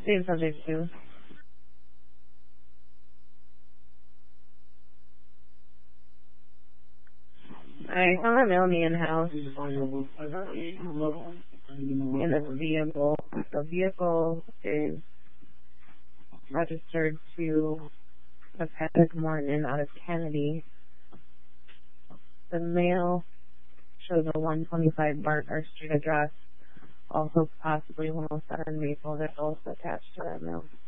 Same subject too. I found a mailman house in a vehicle. The vehicle is registered to a Patrick Morton out of Kennedy. The mail shows a 125 Barker Street address, also possibly 107 Maple. That's also attached to that mail.